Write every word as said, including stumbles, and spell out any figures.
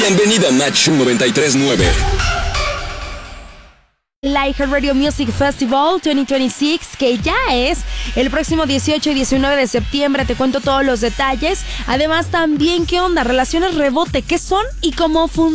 Bienvenida a Match noventa y tres punto nueve. La iHeartRadio Music Festival dos mil veintiséis, que ya es el próximo dieciocho y diecinueve de septiembre. Te cuento todos los detalles. Además, también, ¿qué onda? Relaciones rebote, ¿qué son y cómo funcionan?